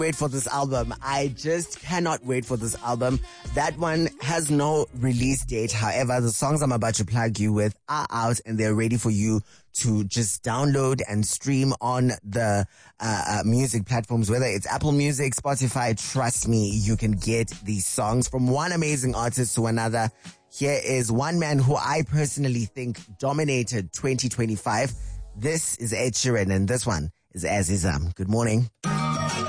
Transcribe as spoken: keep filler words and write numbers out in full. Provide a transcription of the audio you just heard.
Wait for this album. I just cannot wait for this album. That one has no release date. However, the songs I'm about to plug you with are out and they're ready for you to just download and stream on the uh, uh, music platforms, whether it's Apple Music, Spotify. Trust me, you can get these songs from one amazing artist to another. Here is one man who I personally think dominated twenty twenty-five. This is Ed Sheeran and this one is Azizam. Good morning.